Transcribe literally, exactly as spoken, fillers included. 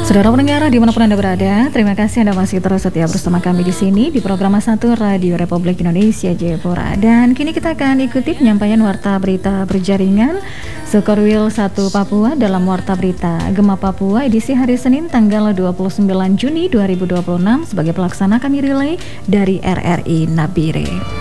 Saudara pendengar dimanapun Anda berada, terima kasih Anda masih terus setia bersama kami di sini di program satu Radio Republik Indonesia Jayapura. Dan kini kita akan ikuti penyampaian warta berita berjaringan Sukorwil satu Papua dalam warta berita Gema Papua edisi hari Senin tanggal dua puluh sembilan Juni dua ribu dua puluh enam sebagai pelaksana kami relay dari R R I Nabire.